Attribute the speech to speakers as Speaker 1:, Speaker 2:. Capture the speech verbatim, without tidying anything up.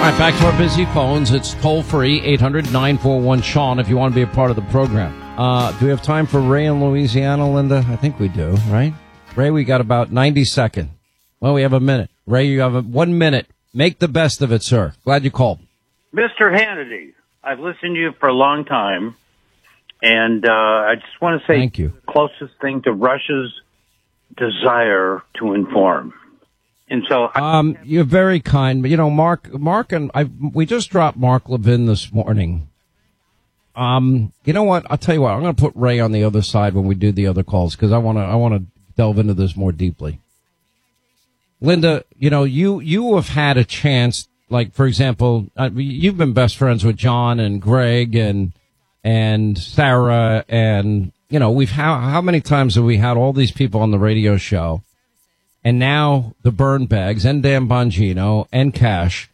Speaker 1: All right, back to our busy phones. It's toll-free, eight hundred nine four one Sean, if you want to be a part of the program. Uh, do we have time for Ray in Louisiana, Linda? I think we do, right? Ray, we got about ninety seconds. Well, we have a minute. Ray, you have a, one minute. Make the best of it, sir. Glad you called.
Speaker 2: Mister Hannity, I've listened to you for a long time, and uh, I just want to say
Speaker 1: Thank you.
Speaker 2: The closest thing to Russia's desire to inform. And so, I-
Speaker 1: um, you're very kind, but you know, Mark, Mark, and I, we just dropped Mark Levin this morning. Um, you know what? I'll tell you what. I'm going to put Ray on the other side when we do the other calls because I want to, I want to delve into this more deeply. Linda, you know, you you have had a chance. Like, for example, uh, you've been best friends with John and Greg and and Sarah, and you know, we've how how many times have we had all these people on the radio show? And now the burn bags and Dan Bongino and Cash.